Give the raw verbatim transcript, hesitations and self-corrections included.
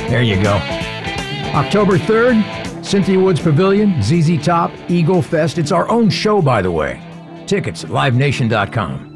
There you go. October third, Cynthia Woods Pavilion, Z Z Top, Eagle Fest. It's our own show, by the way. Tickets at live nation dot com.